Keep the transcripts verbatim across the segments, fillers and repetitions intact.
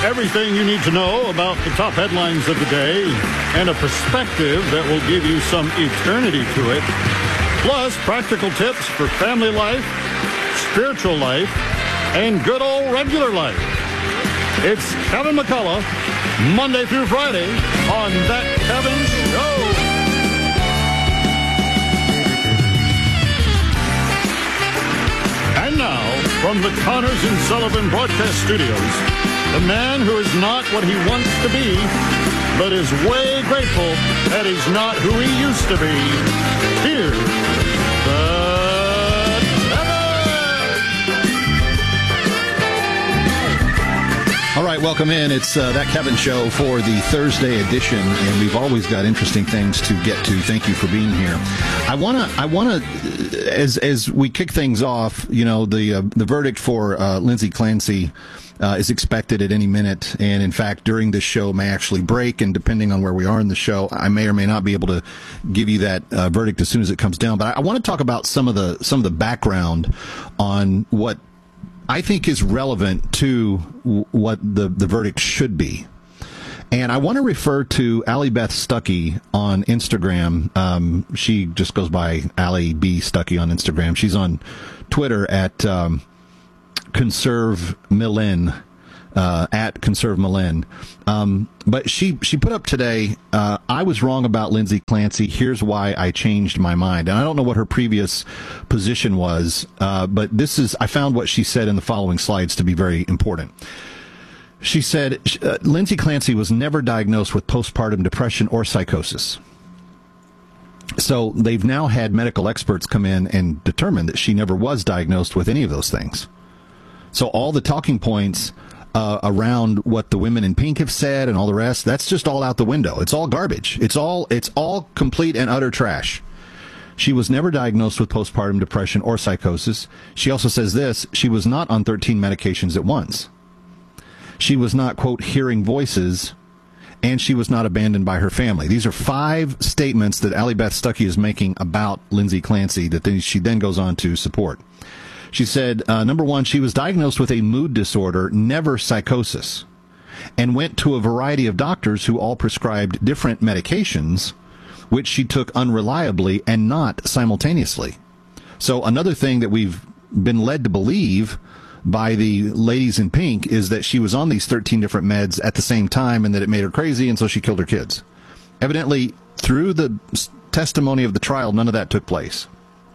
Everything you need to know about the top headlines of the day and a perspective that will give you some eternity to it. Plus, practical tips for family life, spiritual life, and good old regular life. It's Kevin McCullough, Monday through Friday on That Kevin Show. And now, from the Connors and Sullivan Broadcast Studios, the man who is not what he wants to be, but is way grateful that he's not who he used to be. Here's the All right, welcome in. It's uh, That Kevin Show for the Thursday edition, and we've always got interesting things to get to. Thank you for being here. I want to, I want to, as as we kick things off, you know, the uh, the verdict for uh, Lindsay Clancy uh, is expected at any minute, and in fact, during this show may actually break, and depending on where we are in the show, I may or may not be able to give you that uh, verdict as soon as it comes down. But I, I want to talk about some of the some of the background on what I think is relevant to w- what the, the verdict should be. And I want to refer to Allie Beth Stuckey on Instagram. Um, she just goes by Allie B. Stuckey on Instagram. She's on Twitter at um, Conserve Millen, uh, at Conserve Millen. Um, but she, she put up today, uh, I was wrong about Lindsay Clancy. Here's why I changed my mind. And I don't know what her previous position was, uh, but this is, I found what she said in the following slides to be very important. She said, uh, Lindsay Clancy was never diagnosed with postpartum depression or psychosis. So they've now had medical experts come in and determine that she never was diagnosed with any of those things. So all the talking points Uh, around what the women in pink have said and all the rest, that's just all out the window. It's all garbage. It's all it's all complete and utter trash. She was never diagnosed with postpartum depression or psychosis. She also says this, she was not on thirteen medications at once. She was not, quote, hearing voices, and she was not abandoned by her family. These are five statements that Allie Beth Stuckey is making about Lindsay Clancy that then, she then goes on to support. She said, uh, number one, she was diagnosed with a mood disorder, never psychosis, and went to a variety of doctors who all prescribed different medications, which she took unreliably and not simultaneously. So another thing that we've been led to believe by the ladies in pink is that she was on these thirteen different meds at the same time and that it made her crazy, and so she killed her kids. Evidently, through the testimony of the trial, none of that took place.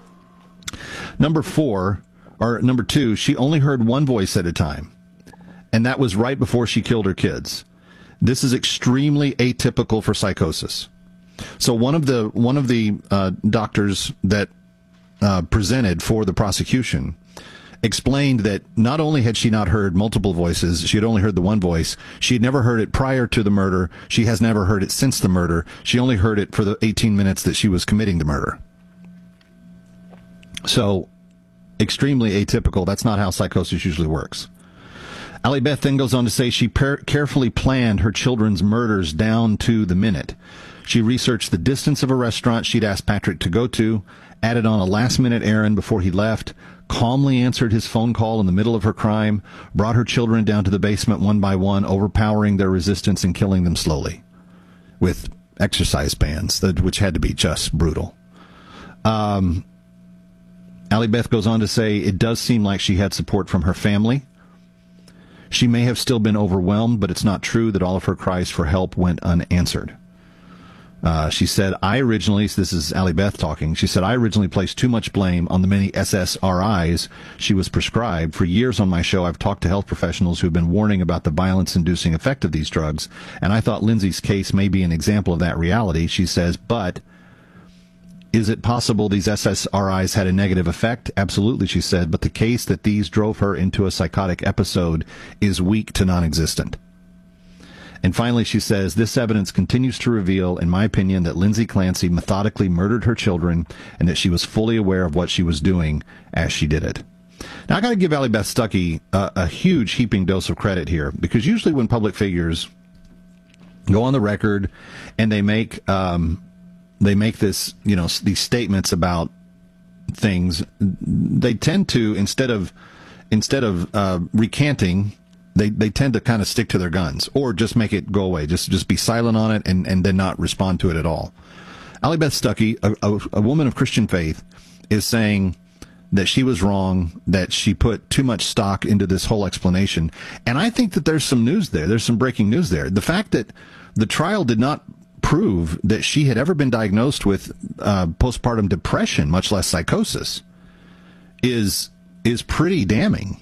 Number four, or number two, she only heard one voice at a time, and that was right before she killed her kids. This is extremely atypical for psychosis. So one of the one of the uh, doctors that uh, presented for the prosecution explained that not only had she not heard multiple voices, she had only heard the one voice. She had never heard it prior to the murder. She has never heard it since the murder. She only heard it for the eighteen minutes that she was committing the murder. So, extremely atypical. That's not how psychosis usually works. Allie Beth then goes on to say she per- carefully planned her children's murders down to the minute. She researched the distance of a restaurant she'd asked Patrick to go to, added on a last-minute errand before he left, calmly answered his phone call in the middle of her crime, brought her children down to the basement one by one, overpowering their resistance and killing them slowly with exercise bands, that, which had to be just brutal. Um... Allie Beth goes on to say it does seem like she had support from her family. She may have still been overwhelmed, but it's not true that all of her cries for help went unanswered. Uh, she said, I originally, this is Allie Beth talking, she said, I originally placed too much blame on the many S S R Is she was prescribed. For years on my show, I've talked to health professionals who have been warning about the violence-inducing effect of these drugs, and I thought Lindsay's case may be an example of that reality. She says, but is it possible these S S R Is had a negative effect? Absolutely, she said, but the case that these drove her into a psychotic episode is weak to non-existent. And finally, she says, this evidence continues to reveal, in my opinion, that Lindsay Clancy methodically murdered her children and that she was fully aware of what she was doing as she did it. Now, I got to give Allie Beth Stuckey a, a huge heaping dose of credit here, because usually when public figures go on the record and they make... Um, They make this, you know, these statements about things. They tend to, instead of instead of uh, recanting They they tend to kind of stick to their guns or just make it go away. Just just be silent on it and, and then not respond to it at all. Allie Beth Stuckey, a, a, a woman of Christian faith, is saying that she was wrong, that she put too much stock into this whole explanation. And I think that there's some news there. There's some breaking news there. The fact that the trial did not prove that she had ever been diagnosed with uh, postpartum depression, much less psychosis, is is pretty damning.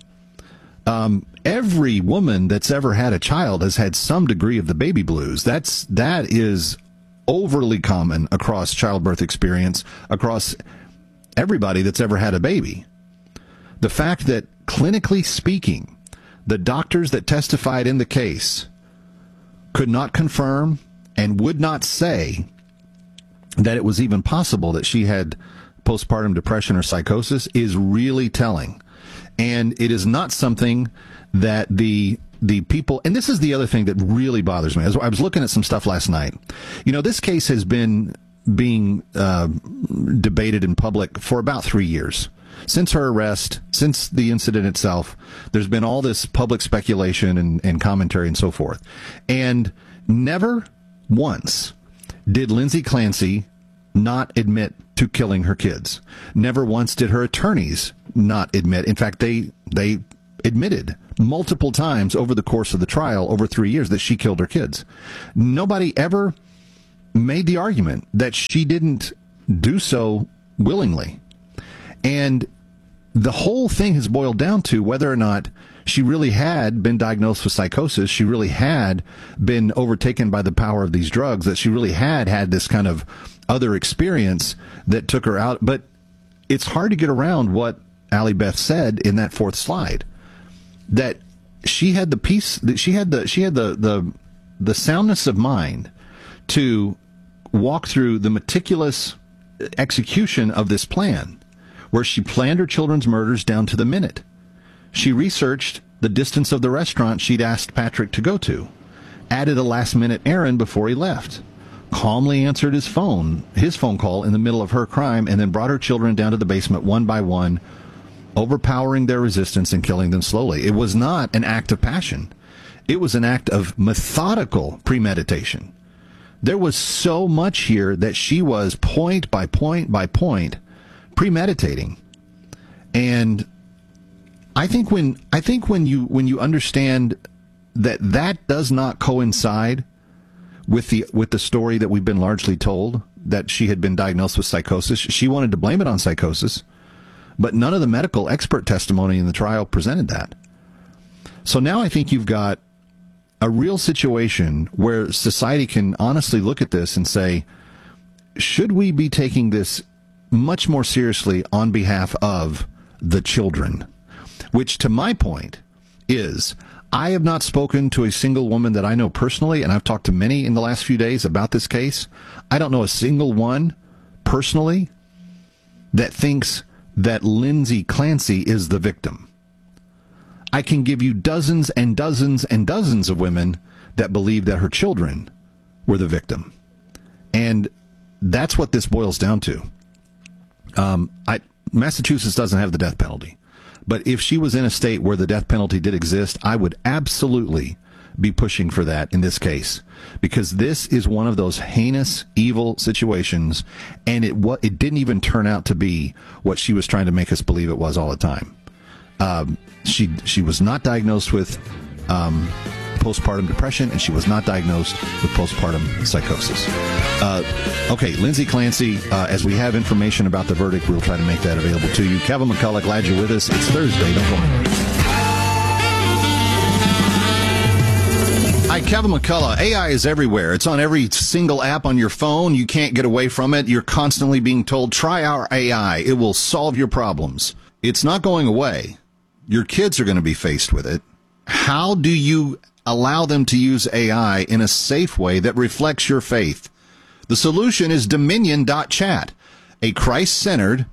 Um, every woman that's ever had a child has had some degree of the baby blues. That's that is overly common across childbirth experience, across everybody that's ever had a baby. The fact that, clinically speaking, the doctors that testified in the case could not confirm and would not say that it was even possible that she had postpartum depression or psychosis is really telling. And it is not something that the the people, and this is the other thing that really bothers me. I was looking at some stuff last night. You know, this case has been being uh, debated in public for about three years. Since her arrest, since the incident itself, there's been all this public speculation and, and commentary and so forth. And never once did Lindsay Clancy not admit to killing her kids. Never once did her attorneys not admit. In fact, they they admitted multiple times over the course of the trial, over three years, that she killed her kids. Nobody ever made the argument that she didn't do so willingly. And the whole thing has boiled down to whether or not she really had been diagnosed with psychosis, she really had been overtaken by the power of these drugs, that she really had had this kind of other experience that took her out. But it's hard to get around what Allie Beth said in that fourth slide, that she had the peace, that she had the she had the the the soundness of mind to walk through the meticulous execution of this plan, where she planned her children's murders down to the minute. She researched the distance of the restaurant she'd asked Patrick to go to, added a last-minute errand before he left, calmly answered his phone, his phone call in the middle of her crime, and then brought her children down to the basement one by one, overpowering their resistance and killing them slowly. It was not an act of passion. It was an act of methodical premeditation. There was so much here that she was point by point by point premeditating. And I think when I think when you when you understand that that does not coincide with the with the story that we've been largely told, that she had been diagnosed with psychosis, she wanted to blame it on psychosis, but none of the medical expert testimony in the trial presented that. So now I think you've got a real situation where society can honestly look at this and say, should we be taking this much more seriously on behalf of the children? Which, to my point, is I have not spoken to a single woman that I know personally, and I've talked to many in the last few days about this case. I don't know a single one personally that thinks that Lindsay Clancy is the victim. I can give you dozens and dozens and dozens of women that believe that her children were the victim. And that's what this boils down to. Um, I, Massachusetts doesn't have the death penalty. But if she was in a state where the death penalty did exist, I would absolutely be pushing for that in this case. Because this is one of those heinous, evil situations, and it what it didn't even turn out to be what she was trying to make us believe it was all the time. Um, she she was not diagnosed with um, postpartum depression, and she was not diagnosed with postpartum psychosis. Uh, okay, Lindsay Clancy, uh, as we have information about the verdict, we'll try to make that available to you. Kevin McCullough, glad you're with us. It's Thursday. Don't go anywhere. Hi, Kevin McCullough. A I is everywhere. It's on every single app on your phone. You can't get away from it. You're constantly being told, try our A I. It will solve your problems. It's not going away. Your kids are going to be faced with it. How do you allow them to use A I in a safe way that reflects your faith? The solution is Dominion dot chat, a Christ-centered,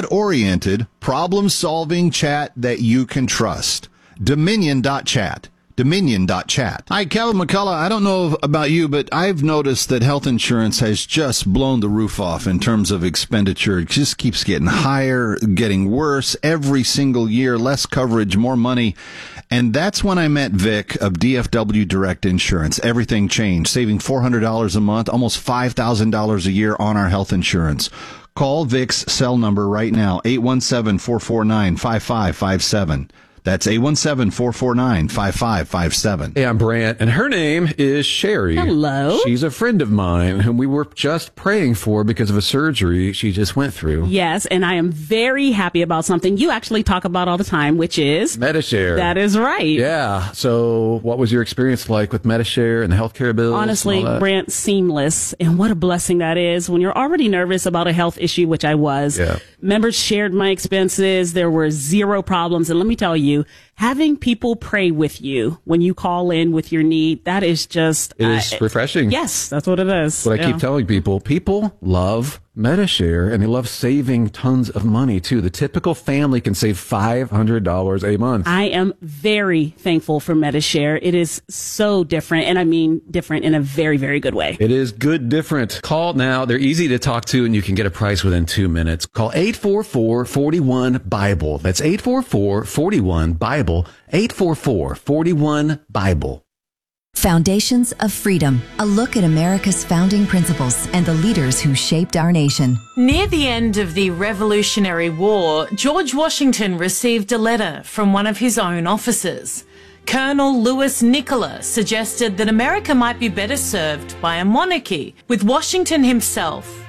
God-oriented, problem-solving chat that you can trust. Dominion dot chat. Dominion dot chat. Hi, Kevin McCullough. I don't know about you, but I've noticed that health insurance has just blown the roof off in terms of expenditure. It just keeps getting higher, getting worse every single year, less coverage, more money. And that's when I met Vic of D F W Direct Insurance. Everything changed, saving four hundred dollars a month, almost five thousand dollars a year on our health insurance. Call Vic's cell number right now, eight one seven, four four nine, five five five seven. That's eight one seven, four four nine, five five five seven. Hey, I'm Brant, and her name is Sherry. Hello. She's a friend of mine whom we were just praying for because of a surgery she just went through. Yes, and I am very happy about something you actually talk about all the time, which is Medi-Share. That is right. Yeah. So what was your experience like with Medi-Share and the healthcare bills? Honestly, and all that? Brant, seamless. And what a blessing that is when you're already nervous about a health issue, which I was. Yeah. Members shared my expenses. There were zero problems. And let me tell you, having people pray with you when you call in with your need, that is just... It is uh, refreshing. Yes, that's what it is. What I Yeah. keep telling people, people love Medi-Share, and they love saving tons of money, too. The typical family can save five hundred dollars a month. I am very thankful for Medi-Share. It is so different, and I mean different in a very, very good way. It is good different. Call now. They're easy to talk to, and you can get a price within two minutes. Call eight four four, four one, BIBLE. That's eight four four, four one, BIBLE. eight four four, four one, BIBLE. Foundations of Freedom, a look at America's founding principles and the leaders who shaped our nation. Near the end of the Revolutionary War, George Washington received a letter from one of his own officers. Colonel Louis Nicola suggested that America might be better served by a monarchy, with Washington himself